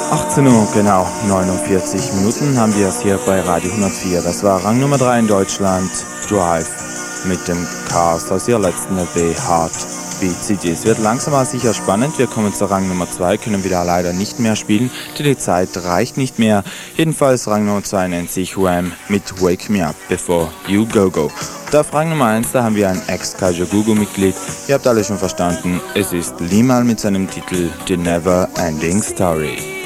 18 Uhr, genau 49 Minuten haben wir es hier bei Radio 104. Das war Rang Nummer 3 in Deutschland, Drive mit dem Cast aus ihrer letzten LP Heartbeat CD. Es wird langsam aber sicher spannend. Wir kommen zu Rang Nummer 2, können wieder leider nicht mehr spielen, denn die Zeit reicht nicht mehr. Jedenfalls Rang Nummer 2 nennt sich Wham mit Wake Me Up Before You Go Go. Und auf Rang Nummer 1, da haben wir ein Ex-Kajagoogoo-Mitglied. Ihr habt alle schon verstanden, es ist Limal mit seinem Titel The Never Ending Story.